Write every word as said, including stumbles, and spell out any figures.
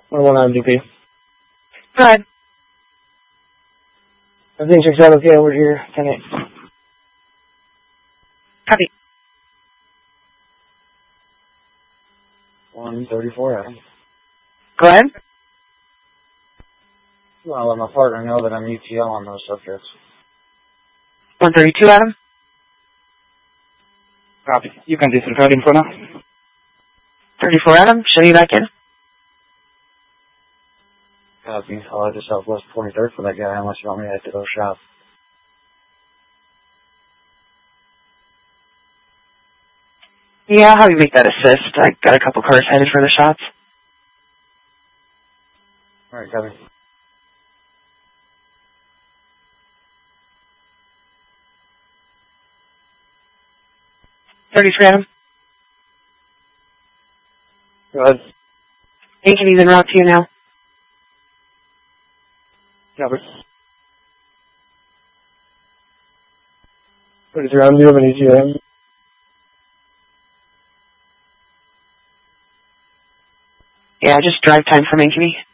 one one M D P. Go ahead. Everything checks out okay over here, ten eight. Copy. one thirty-four Adam. Go ahead. I'll let my partner know that I'm U T L on those subjects. one thirty-two, Adam. Copy. You can disregard info now. thirty-four, Adam. Show you back in. Copy. I'll head to Southwest twenty-third for that guy unless you want me to head to those shops. Yeah, I'll have you make that assist. I got a couple cars headed for the shots. Alright, copy. thirty-three, Adam. Go ahead. Anthony's en route to you now. Copy. thirty-three Adam, do you have an E T A? Yeah, just drive time from Ankeny.